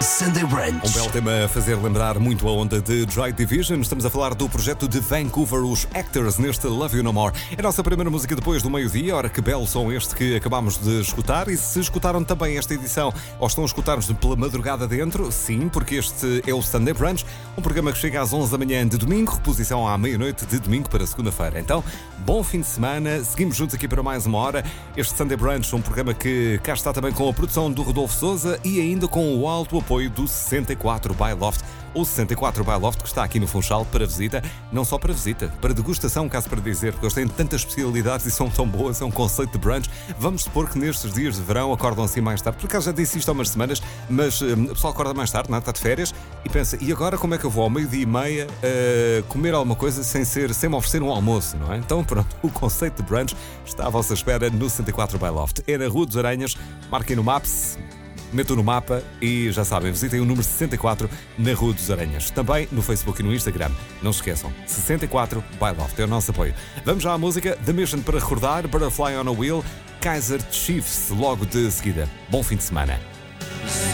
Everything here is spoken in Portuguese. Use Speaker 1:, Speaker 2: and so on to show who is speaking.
Speaker 1: Sunday Brunch.
Speaker 2: Um belo tema a fazer lembrar muito a onda de Joy Division. Estamos a falar do projeto de Vancouver, os Actors, neste Love You No More. É a nossa primeira música depois do meio-dia. Ora, que belo som este que acabámos de escutar. E se escutaram também esta edição ou estão a escutar-nos pela madrugada dentro, sim, porque este é o Sunday Brunch, um programa que chega às 11 da manhã de domingo, reposição à meia-noite de domingo para segunda-feira. Então, bom fim de semana. Seguimos juntos aqui para mais uma hora. Este Sunday Brunch, um programa que cá está também com a produção do Rodolfo Sousa e ainda com o alto apoio do 64 by Loft. O 64 by Loft que está aqui no Funchal para visita, não só para visita, para degustação, caso para dizer, porque eles têm tantas especialidades e são tão boas, é um conceito de brunch. Vamos supor que nestes dias de verão acordam assim mais tarde, por acaso já disse isto há umas semanas, mas o pessoal acorda mais tarde, não é? Está de férias e pensa, e agora como é que eu vou ao meio-dia e meia comer alguma coisa sem me oferecer um almoço, não é? Então pronto, o conceito de brunch está à vossa espera no 64 by Loft. É na Rua dos Aranhas, marquem no Maps, metam no mapa e já sabem, visitem o número 64 na Rua dos Aranhas. Também no Facebook e no Instagram. Não se esqueçam, 64 by Loft é o nosso apoio. Vamos já à música The Mission para recordar, Butterfly on a Wheel, Kaiser Chiefs logo de seguida. Bom fim de semana.